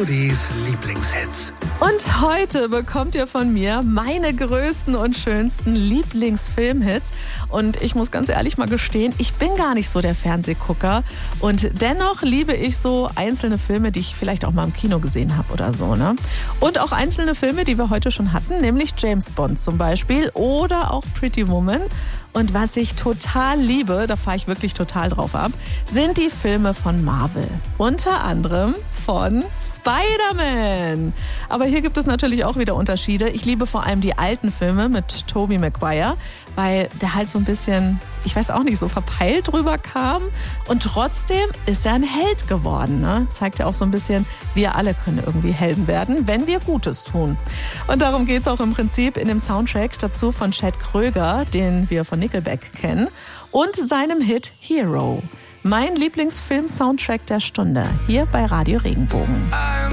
Claudis Lieblingshits. Und heute bekommt ihr von mir meine größten und schönsten Lieblingsfilmhits. Und ich muss ganz ehrlich mal gestehen, ich bin gar nicht so der Fernsehgucker. Und dennoch liebe ich so einzelne Filme, die ich vielleicht auch mal im Kino gesehen habe oder so, ne? Und auch einzelne Filme, die wir heute schon hatten, nämlich James Bond zum Beispiel oder auch Pretty Woman. Und was ich total liebe, da fahre ich wirklich total drauf ab, sind die Filme von Marvel. Unter anderem von Spider-Man. Aber hier gibt es natürlich auch wieder Unterschiede. Ich liebe vor allem die alten Filme mit Tobey Maguire, weil der halt so ein bisschen, ich weiß auch nicht, so verpeilt drüber kam. Und trotzdem ist er ein Held geworden, ne? Zeigt ja auch so ein bisschen, wir alle können irgendwie Helden werden, wenn wir Gutes tun. Und darum geht es auch im Prinzip in dem Soundtrack dazu von Chad Kroeger, den wir von Nickelback kennen, und seinem Hit Hero. Mein Lieblingsfilm-Soundtrack der Stunde, hier bei Radio Regenbogen. I'm